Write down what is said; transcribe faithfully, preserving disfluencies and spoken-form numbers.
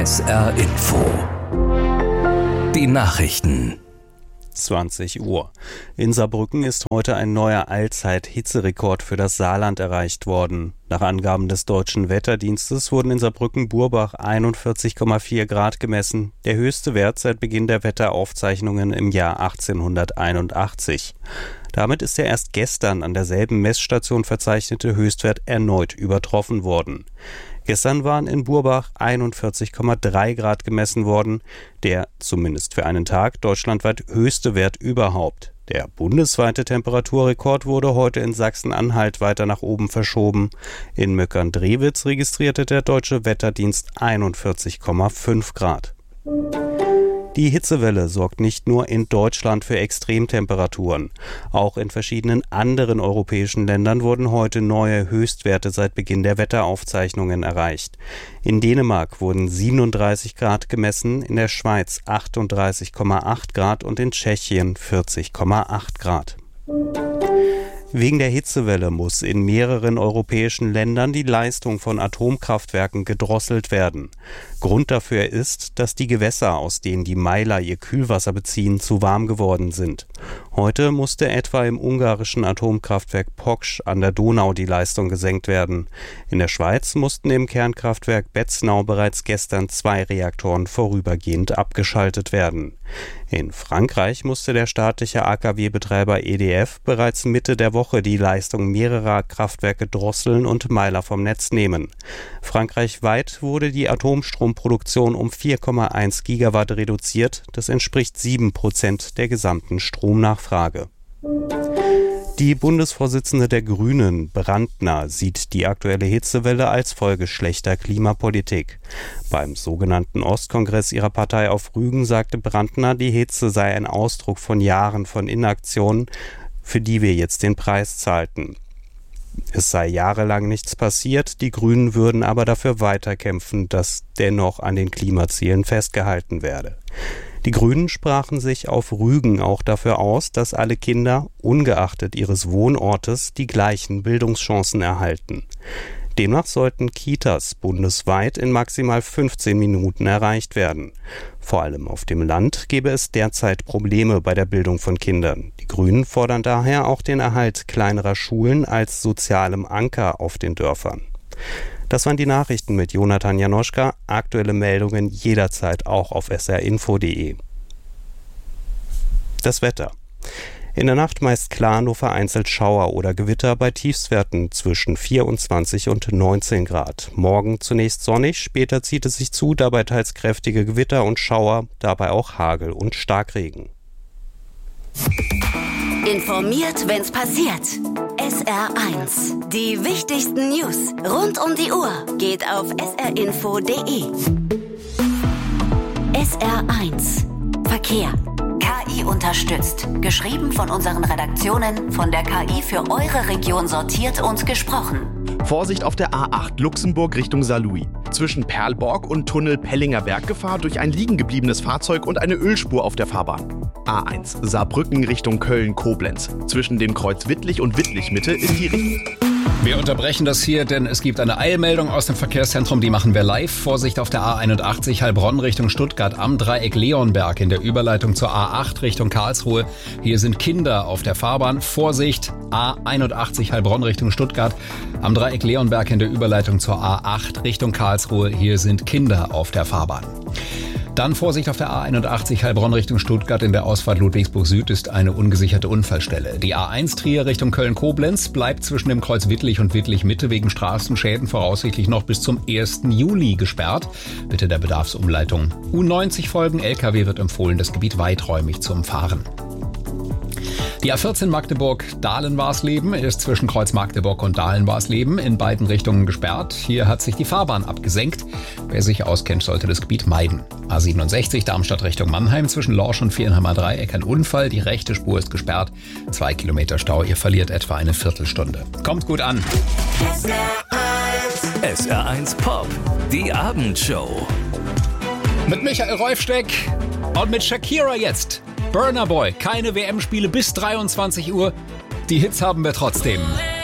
S R Info. Die Nachrichten. zwanzig Uhr. In Saarbrücken ist heute ein neuer Allzeit-Hitzerekord für das Saarland erreicht worden. Nach Angaben des Deutschen Wetterdienstes wurden in Saarbrücken-Burbach einundvierzig Komma vier Grad gemessen, der höchste Wert seit Beginn der Wetteraufzeichnungen im Jahr achtzehnhunderteinundachtzig. Damit ist der erst gestern an derselben Messstation verzeichnete Höchstwert erneut übertroffen worden. Gestern waren in Burbach einundvierzig Komma drei Grad gemessen worden, der, zumindest für einen Tag, deutschlandweit höchste Wert überhaupt. Der bundesweite Temperaturrekord wurde heute in Sachsen-Anhalt weiter nach oben verschoben. In Möckern-Drewitz registrierte der Deutsche Wetterdienst einundvierzig Komma fünf Grad. Die Hitzewelle sorgt nicht nur in Deutschland für Extremtemperaturen. Auch in verschiedenen anderen europäischen Ländern wurden heute neue Höchstwerte seit Beginn der Wetteraufzeichnungen erreicht. In Dänemark wurden siebenunddreißig Grad gemessen, in der Schweiz achtunddreißig Komma acht Grad und in Tschechien vierzig Komma acht Grad. Wegen der Hitzewelle muss in mehreren europäischen Ländern die Leistung von Atomkraftwerken gedrosselt werden. Grund dafür ist, dass die Gewässer, aus denen die Meiler ihr Kühlwasser beziehen, zu warm geworden sind. Heute musste etwa im ungarischen Atomkraftwerk Poksch an der Donau die Leistung gesenkt werden. In der Schweiz mussten im Kernkraftwerk Betznau bereits gestern zwei Reaktoren vorübergehend abgeschaltet werden. In Frankreich musste der staatliche A K W-Betreiber E D F bereits Mitte der Woche die Leistung mehrerer Kraftwerke drosseln und Meiler vom Netz nehmen. Frankreichweit wurde die Atomstromproduktion um vier Komma eins Gigawatt reduziert. Das entspricht sieben Prozent der gesamten Stromnachfrage. Die Bundesvorsitzende der Grünen, Brandner, sieht die aktuelle Hitzewelle als Folge schlechter Klimapolitik. Beim sogenannten Ostkongress ihrer Partei auf Rügen sagte Brandner, die Hitze sei ein Ausdruck von Jahren von Inaktion, für die wir jetzt den Preis zahlten. Es sei jahrelang nichts passiert, die Grünen würden aber dafür weiterkämpfen, dass dennoch an den Klimazielen festgehalten werde. Die Grünen sprachen sich auf Rügen auch dafür aus, dass alle Kinder, ungeachtet ihres Wohnortes, die gleichen Bildungschancen erhalten. Demnach sollten Kitas bundesweit in maximal fünfzehn Minuten erreicht werden. Vor allem auf dem Land gäbe es derzeit Probleme bei der Bildung von Kindern. Die Grünen fordern daher auch den Erhalt kleinerer Schulen als sozialem Anker auf den Dörfern. Das waren die Nachrichten mit Jonathan Janoschka. Aktuelle Meldungen jederzeit auch auf s r info punkt d e. Das Wetter. In der Nacht meist klar, nur vereinzelt Schauer oder Gewitter bei Tiefstwerten zwischen vierundzwanzig und neunzehn Grad. Morgen zunächst sonnig, später zieht es sich zu, dabei teils kräftige Gewitter und Schauer, dabei auch Hagel und Starkregen. Informiert, wenn's passiert. S R eins. Die wichtigsten News rund um die Uhr geht auf s r info punkt d e. S R eins. Verkehr. K I unterstützt. Geschrieben von unseren Redaktionen, von der K I für eure Region sortiert und gesprochen. Vorsicht auf der A acht Luxemburg Richtung Saarlouis. Zwischen Perlborg und Tunnel Pellinger Berggefahr durch ein liegengebliebenes Fahrzeug und eine Ölspur auf der Fahrbahn. A eins Saarbrücken Richtung Köln-Koblenz. Zwischen dem Kreuz Wittlich und Wittlich-Mitte ist die Richtung. Wir unterbrechen das hier, denn es gibt eine Eilmeldung aus dem Verkehrszentrum, die machen wir live. Vorsicht auf der A einundachtzig Heilbronn Richtung Stuttgart am Dreieck Leonberg in der Überleitung zur A acht Richtung Karlsruhe. Hier sind Kinder auf der Fahrbahn. Vorsicht, A einundachtzig Heilbronn Richtung Stuttgart am Dreieck Leonberg in der Überleitung zur A acht Richtung Karlsruhe. Hier sind Kinder auf der Fahrbahn. Dann Vorsicht auf der A einundachtzig Heilbronn Richtung Stuttgart in der Ausfahrt Ludwigsburg Süd ist eine ungesicherte Unfallstelle. Die A eins Trier Richtung Köln-Koblenz bleibt zwischen dem Kreuz Wittlich und Wittlich-Mitte wegen Straßenschäden voraussichtlich noch bis zum ersten Juli gesperrt. Bitte der Bedarfsumleitung U neunzig folgen. L K W wird empfohlen, das Gebiet weiträumig zu umfahren. Die A vierzehn Magdeburg-Dahlen-Warsleben ist zwischen Kreuz Magdeburg und Dahlen-Warsleben in beiden Richtungen gesperrt. Hier hat sich die Fahrbahn abgesenkt. Wer sich auskennt, sollte das Gebiet meiden. A siebenundsechzig Darmstadt Richtung Mannheim zwischen Lorsch und Vierenheimer Dreieck ein Unfall. Die rechte Spur ist gesperrt. Zwei Kilometer Stau. Ihr verliert etwa eine Viertelstunde. Kommt gut an. S R eins Pop, die Abendshow. Mit Michael Reufsteck und mit Shakira jetzt. Burna Boy, keine W M-Spiele bis dreiundzwanzig Uhr. Die Hits haben wir trotzdem.